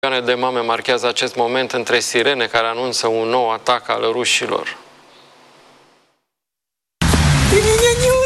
Milioane de mame marchează acest moment între sirene care anunță un nou atac al rușilor.